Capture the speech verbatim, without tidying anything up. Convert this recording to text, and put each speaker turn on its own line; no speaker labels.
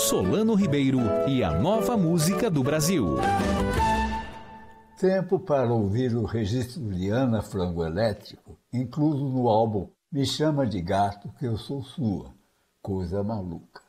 Solano Ribeiro e a nova música do Brasil.
Tempo para ouvir o registro de Ana Frango Elétrico, incluso no álbum Me Chama de Gato que Eu Sou Sua, Coisa Maluca.